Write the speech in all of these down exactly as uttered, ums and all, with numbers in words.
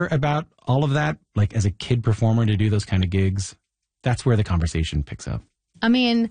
about all of that, like as a kid performer to do those kind of gigs, that's where the conversation picks up. I mean,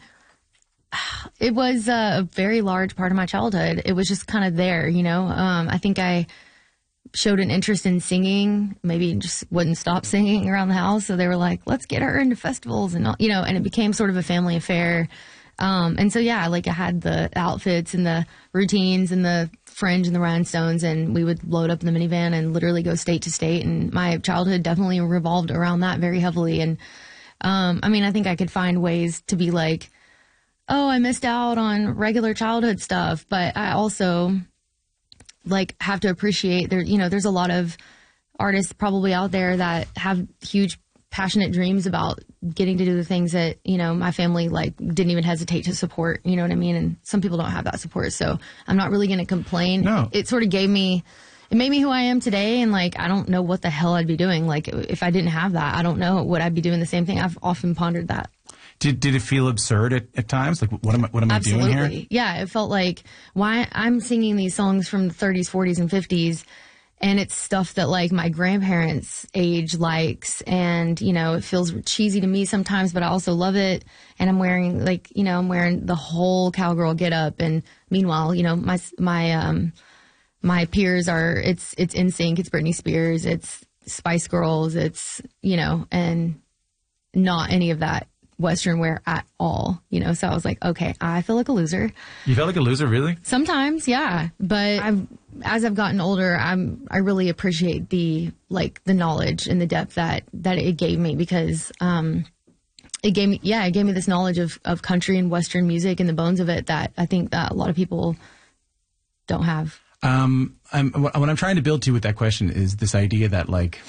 it was a very large part of my childhood. It was just kind of there, you know. Um, I think I showed an interest in singing, maybe just wouldn't stop singing around the house. So they were like, let's get her into festivals and, all, you know, and it became sort of a family affair. Um, and so, yeah, like I had the outfits and the routines and the fringe and the rhinestones, and we would load up in the minivan and literally go state to state. And my childhood definitely revolved around that very heavily. And, um, I mean, I think I could find ways to be like, oh, I missed out on regular childhood stuff. But I also like have to appreciate there, you know, there's a lot of artists probably out there that have huge passionate dreams about getting to do the things that, you know, my family like didn't even hesitate to support, you know what I mean? And some people don't have that support. So I'm not really going to complain. No. It sort of gave me, it made me who I am today. And like, I don't know what the hell I'd be doing. Like if I didn't have that, I don't know, would I be doing the same thing? I've often pondered that. Did did it feel absurd at, at times? Like, what am I, what am I Absolutely. doing here? Yeah, it felt like, why I'm singing these songs from the thirties, forties, and fifties, and it's stuff that like my grandparents' age likes, and you know, it feels cheesy to me sometimes, but I also love it. And I'm wearing like, you know, I'm wearing the whole cowgirl get up, and meanwhile, you know, my my um my peers are it's it's N Sync, it's Britney Spears, it's Spice Girls, it's, you know, and not any of that Western wear at all, you know. So I was like, okay, I feel like a loser. You felt like a loser, really? Sometimes, yeah. But I've, as I've gotten older, I'm I really appreciate the like the knowledge and the depth that that it gave me, because um, it gave me yeah, it gave me this knowledge of of country and Western music and the bones of it that I think that a lot of people don't have. Um, I'm what I'm trying to build to with that question is this idea that like,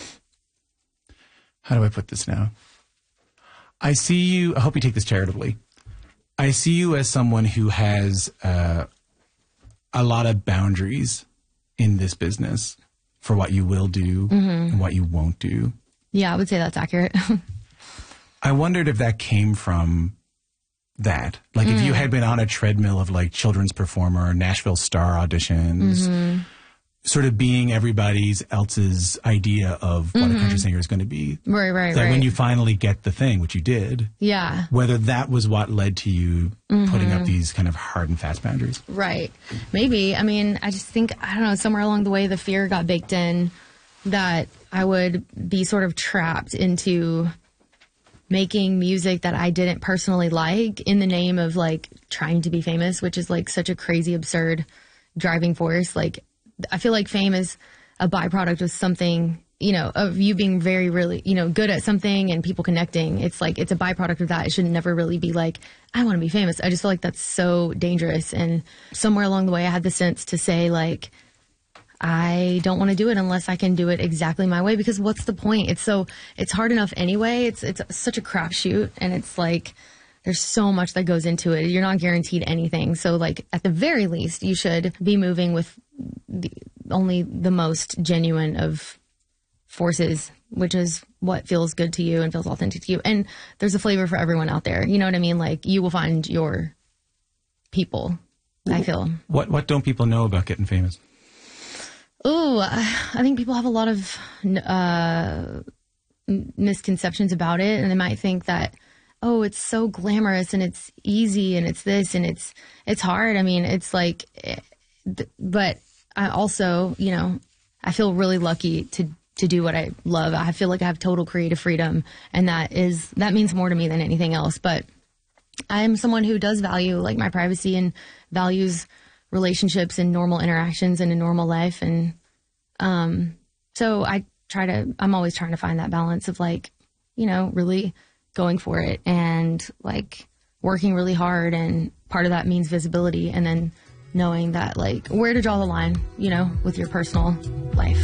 how do I put this now? I see you, I hope you take this charitably. I see you as someone who has uh, a lot of boundaries in this business for what you will do mm-hmm. and what you won't do. Yeah, I would say that's accurate. I wondered if that came from that. Like mm. if you had been on a treadmill of like children's performer, Nashville Star auditions, mm-hmm. sort of being everybody else's idea of what mm-hmm. a country singer is going to be. Right, right, that right. when you finally get the thing, which you did. Yeah. Whether that was what led to you mm-hmm. putting up these kind of hard and fast boundaries. Right. Maybe. I mean, I just think, I don't know, somewhere along the way, the fear got baked in that I would be sort of trapped into making music that I didn't personally like in the name of like trying to be famous, which is like such a crazy, absurd driving force. Like, I feel like fame is a byproduct of something, you know, of you being very, really, you know, good at something and people connecting. It's like, it's a byproduct of that. It should never really be like, I want to be famous. I just feel like that's so dangerous. And somewhere along the way, I had the sense to say like, I don't want to do it unless I can do it exactly my way, because what's the point? It's so, it's hard enough anyway. It's, it's such a crapshoot, and it's like, there's so much that goes into it. You're not guaranteed anything. So like at the very least, you should be moving with the, only the most genuine of forces, which is what feels good to you and feels authentic to you. And there's a flavor for everyone out there. You know what I mean? Like you will find your people, I feel. What, what don't people know about getting famous? Oh, I think people have a lot of uh, misconceptions about it, and they might think that, oh, it's so glamorous and it's easy and it's this and it's it's hard. I mean, it's like, but I also, you know, I feel really lucky to to do what I love. I feel like I have total creative freedom, and that is that means more to me than anything else. But I am someone who does value like my privacy and values relationships and normal interactions in a normal life. And um, so I try to, I'm always trying to find that balance of like, you know, really going for it and like working really hard. And part of that means visibility, and then knowing that like where to draw the line, you know, with your personal life.